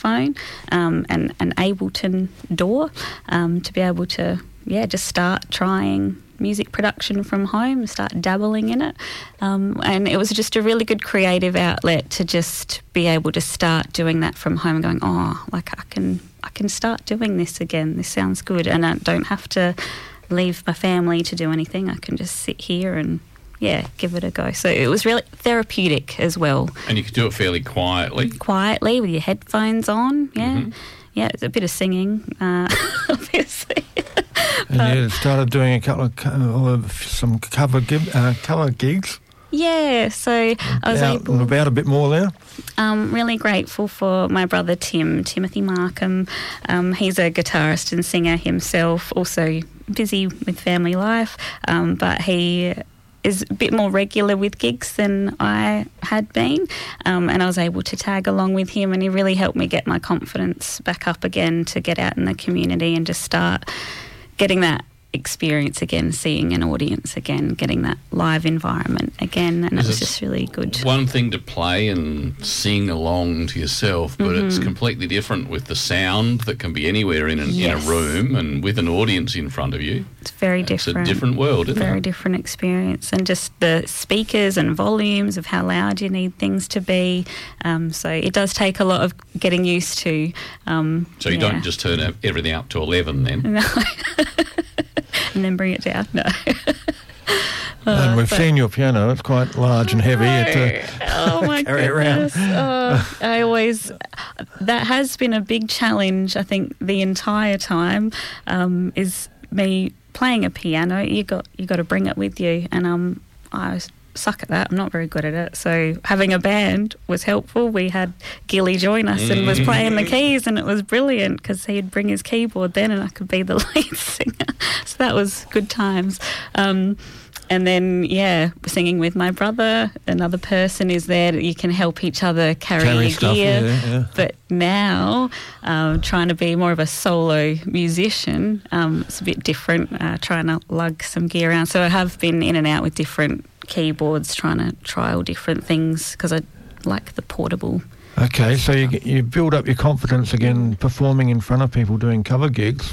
microphone and an Ableton DAW to be able to, just start trying music production from home, start dabbling in it. And it was just a really good creative outlet to just be able to start doing that from home and going, I can start doing this again. This sounds good. And I don't have to leave my family to do anything. I can just sit here and give it a go. So it was really therapeutic as well. And you could do it fairly quietly. Quietly with your headphones on, Yeah, it's a bit of singing, obviously. And you started doing a couple of some cover gigs. Yeah, so I was able... About a bit more there? Really grateful for my brother Timothy Markham. He's a guitarist and singer himself, also busy with family life, but he is a bit more regular with gigs than I had been, and I was able to tag along with him, and he really helped me get my confidence back up again to get out in the community and just start getting that experience again, seeing an audience again, getting that live environment again, and it was just really good. One thing to play and sing along to yourself, but it's completely different with the sound that can be anywhere in a room and with an audience in front of you. It's very different. It's a different world, isn't it? Very different experience, and just the speakers and volumes of how loud you need things to be. So it does take a lot of getting used to. So you don't just turn everything up to 11 then? No. And then bring it down. No. And we've seen your piano. It's quite large and heavy. Oh my goodness. That has been a big challenge, I think, the entire time, is me playing a piano. You got to bring it with you, and I suck at that. I'm not very good at it. So having a band was helpful. We had Gilly join us and was playing the keys, and it was brilliant because he'd bring his keyboard then and I could be the lead singer. So that was good times. And then, singing with my brother. Another person is there that you can help each other carry your stuff, gear. Yeah. But now, trying to be more of a solo musician, it's a bit different, trying to lug some gear around. So I have been in and out with different keyboards, trying to trial different things because I like the portable. Okay, so you build up your confidence again performing in front of people doing cover gigs.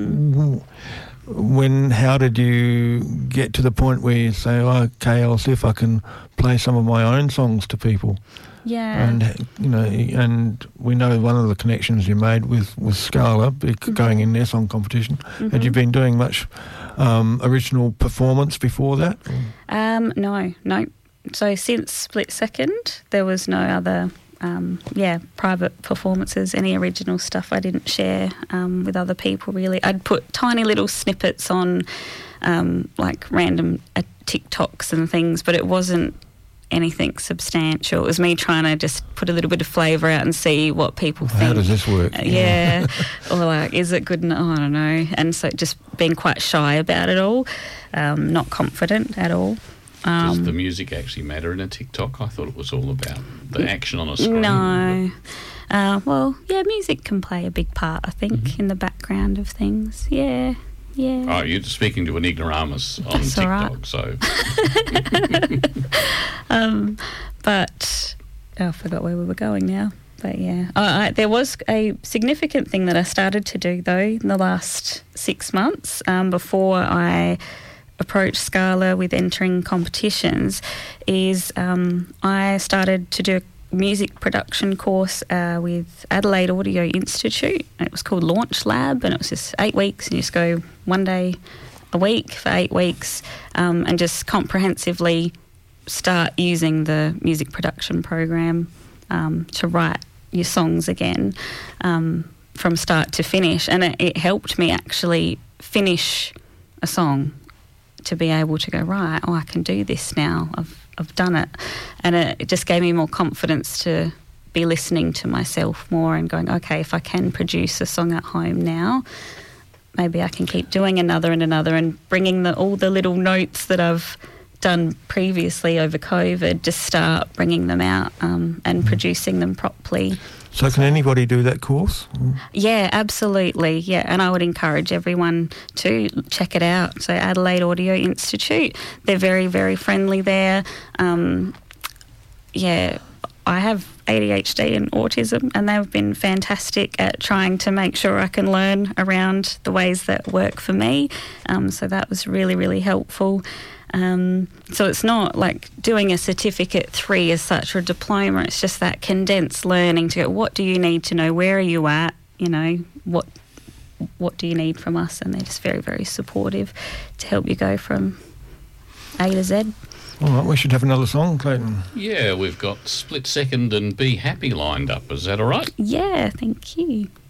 How did you get to the point where you say, okay, I'll see if I can play some of my own songs to people? Yeah. And, and we know one of the connections you made with Scala, going in their song competition. Had you been doing much original performance before that? No. So since Split Second, there was no other private performances, any original stuff I didn't share with other people really. I'd put tiny little snippets on like random TikToks and things, but it wasn't anything substantial. It was me trying to just put a little bit of flavour out and see what people think. How does this work? Or like, is it good enough? I don't know. And so just being quite shy about it all, not confident at all. Does the music actually matter in a TikTok? I thought it was all about the action on a screen. No. Music can play a big part, I think, in the background of things. Yeah. Oh, you're speaking to an ignoramus on That's TikTok, so... I forgot where we were going now. But yeah. There was a significant thing that I started to do, though, in the last 6 months, before I approached Scala with entering competitions, is I started to do a music production course with Adelaide Audio Institute. It was called Launch Lab, and it was just 8 weeks, and you just go one day a week for 8 weeks and just comprehensively start using the music production program to write your songs again from start to finish. And it helped me actually finish a song, to be able to go, right, I can do this now. I've done it. And it just gave me more confidence to be listening to myself more and going, okay, if I can produce a song at home now, maybe I can keep doing another and another, and bringing all the little notes that I've done previously over COVID, just start bringing them out and producing them properly. So can anybody do that course? Yeah, absolutely. Yeah, and I would encourage everyone to check it out. So Adelaide Audio Institute, they're very, very friendly there. I have ADHD and autism, and they've been fantastic at trying to make sure I can learn around the ways that work for me. So that was really, really helpful. So it's not like doing a certificate 3 as such or a diploma. It's just that condensed learning to go, what do you need to know? Where are you at? You know, what do you need from us? And they're just very, very supportive to help you go from A to Z. All right, we should have another song, Clayton. Yeah, we've got Split Second and Be Happy lined up. Is that all right? Yeah, thank you.